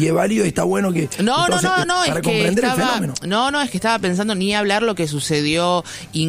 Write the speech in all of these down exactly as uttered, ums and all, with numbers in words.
y es válido y está bueno que... No, entonces, no, no, no, para es que comprender estaba, el fenómeno. No, no, es que estaba pensando ni hablar lo que sucedió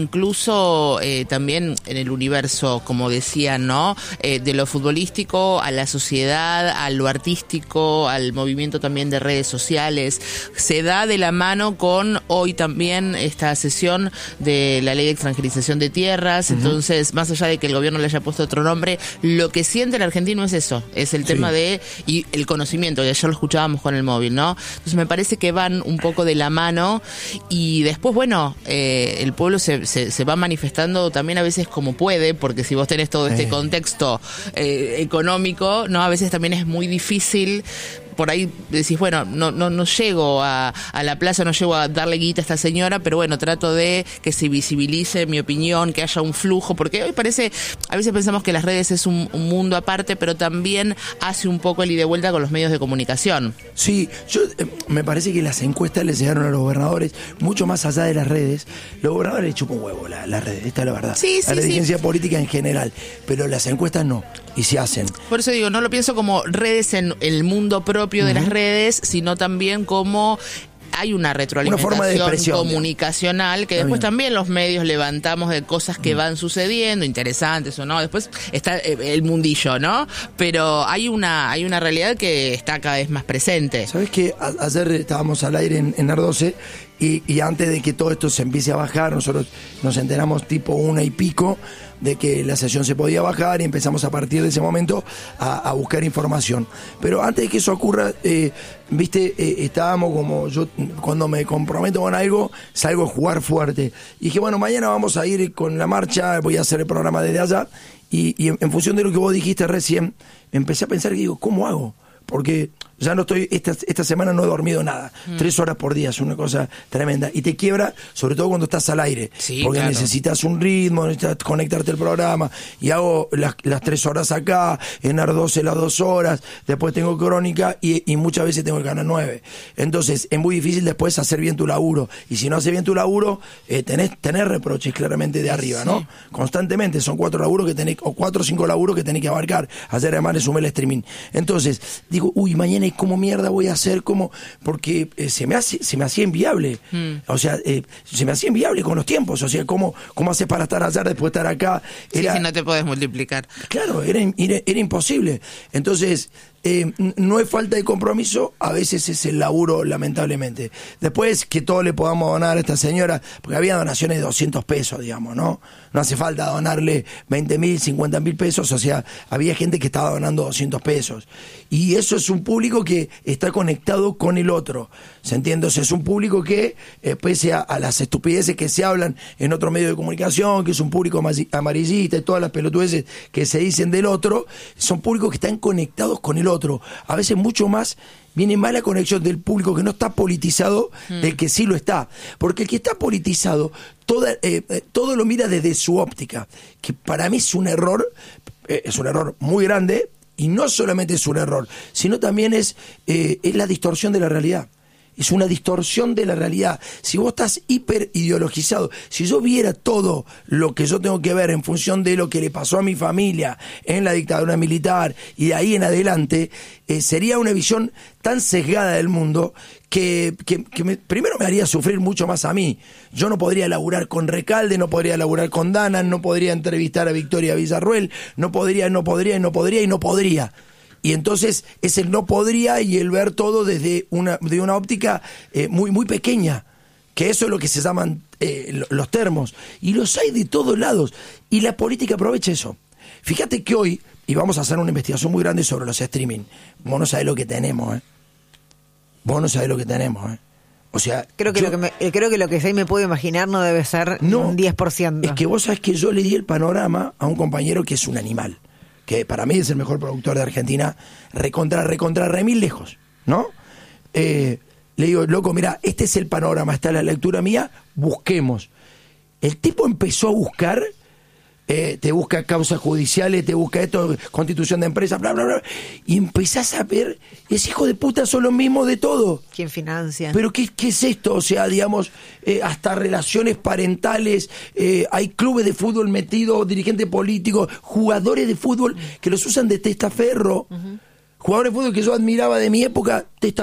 incluso eh, también en el universo, como decían, ¿no? Eh, de lo futbolístico a la sociedad, a lo artístico, al movimiento también de redes sociales. Se da de la mano con hoy también esta sesión de la ley de extranjerización de tierras. Uh-huh. Entonces, más allá de que el gobierno le haya puesto otro nombre, lo que siente el argentino es eso, es el tema sí. de, y el conocimiento, que ayer lo escuchábamos con el móvil, ¿no? Entonces me parece que van un poco de la mano y después, bueno, eh, el pueblo se, se, se va manifestando también a veces como puede, porque si vos tenés todo este eh. contexto eh, económico, ¿no? A veces también es muy difícil. Por ahí decís, bueno, no no no llego a, a la plaza, no llego a darle guita a esta señora, pero bueno, trato de que se visibilice mi opinión, que haya un flujo, porque hoy parece, a veces pensamos que las redes es un, un mundo aparte, pero también hace un poco el ida y vuelta con los medios de comunicación. Sí, yo eh, me parece que las encuestas les llegaron a los gobernadores mucho más allá de las redes. Los gobernadores les chupan un huevo las la redes, esta es la verdad. Sí, sí, a la dirigencia sí. política en general, pero las encuestas no, y se hacen. Por eso digo, no lo pienso como redes en el mundo propio propio de uh-huh. las redes, sino también como hay una retroalimentación una forma de comunicacional que después también los medios levantamos de cosas que van sucediendo, interesantes o no. Después está el mundillo, ¿no? Pero hay una hay una realidad que está cada vez más presente. ¿Sabés qué? A- ayer estábamos al aire en, en A R doce y, y antes de que todo esto se empiece a bajar, nosotros nos enteramos tipo una y pico de que la sesión se podía bajar y empezamos a partir de ese momento a, a buscar información. Pero antes de que eso ocurra, eh, viste, eh, estábamos como yo, cuando me comprometo con algo, salgo a jugar fuerte. Y dije, bueno, mañana vamos a ir con la marcha, voy a hacer el programa desde allá. Y, y en, en función de lo que vos dijiste recién, empecé a pensar y digo, ¿cómo hago? Porque ya no estoy, esta, esta semana no he dormido nada. Mm. Tres horas por día es una cosa tremenda. Y te quiebra, sobre todo cuando estás al aire. Sí, porque claro. necesitas un ritmo, necesitas conectarte al programa. Y hago las, las tres horas acá, en A R doce las dos horas, después tengo crónica y, y muchas veces tengo el canal nueve. Entonces, es muy difícil después hacer bien tu laburo. Y si no haces bien tu laburo, eh, tenés, tenés reproches claramente de arriba, sí. ¿no? Constantemente, son cuatro laburos que tenés, o cuatro o cinco laburos que tenés que abarcar. Ayer además le sumé el streaming. Entonces, digo, uy, mañana ¿cómo mierda voy a hacer? ¿Cómo? Porque eh, se me hace, se me hacía inviable. Mm. O sea, eh, se me hacía inviable con los tiempos. O sea, ¿cómo, cómo haces para estar allá después de estar acá? Era, sí, si no te podés multiplicar. Claro, era, era, era imposible. Entonces, eh, no es falta de compromiso, a veces es el laburo, lamentablemente. Después, que todos le podamos donar a esta señora, porque había donaciones de doscientos pesos, digamos, ¿no? No hace falta donarle veinte mil, cincuenta mil pesos, o sea, había gente que estaba donando doscientos pesos. Y eso es un público que está conectado con el otro, ¿se entiende? O sea, es un público que, eh, pese a, a las estupideces que se hablan en otro medio de comunicación, que es un público amarillista y todas las pelotudeces que se dicen del otro, son públicos que están conectados con el otro. A veces mucho más viene mala conexión del público que no está politizado mm. del que sí lo está. Porque el que está politizado, toda, eh, todo lo mira desde su óptica, que para mí es un error, eh, es un error muy grande, y no solamente es un error, sino también es, eh, es la distorsión de la realidad. Es una distorsión de la realidad. Si vos estás hiper ideologizado, si yo viera todo lo que yo tengo que ver en función de lo que le pasó a mi familia en la dictadura militar y de ahí en adelante, eh, sería una visión tan sesgada del mundo que, que, que me, primero me haría sufrir mucho más a mí. Yo no podría laburar con Recalde, no podría laburar con Dana, no podría entrevistar a Victoria Villarruel, no podría, no podría, no podría y no podría. Y entonces es el no podría y el ver todo desde una, de una óptica eh, muy, muy pequeña, que eso es lo que se llaman eh, los termos. Y los hay de todos lados. Y la política aprovecha eso. Fíjate que hoy, y vamos a hacer una investigación muy grande sobre los streaming, vos no sabés lo que tenemos, ¿eh? Vos no sabés lo que tenemos, ¿eh? O sea, creo que, yo, lo que me, creo que lo que sí me puedo imaginar no debe ser no, un diez por ciento. Es que vos sabés que yo le di el panorama a un compañero que es un animal, que para mí es el mejor productor de Argentina, recontra, recontra, re mil lejos, ¿no? Eh, le digo, loco, mira, este es el panorama, está la lectura mía, busquemos. El tipo empezó a buscar, eh, te busca causas judiciales, te busca esto, constitución de empresa, bla, bla, bla, y empezás a ver, ese hijo de puta son los mismos de todo. ¿Quién financia? Pero ¿qué, qué es esto? O sea, digamos, eh, hasta relaciones parentales, eh, hay clubes de fútbol metidos, dirigentes políticos, jugadores de fútbol que los usan de testaferro, uh-huh. jugadores de fútbol que yo admiraba de mi época, testaferro.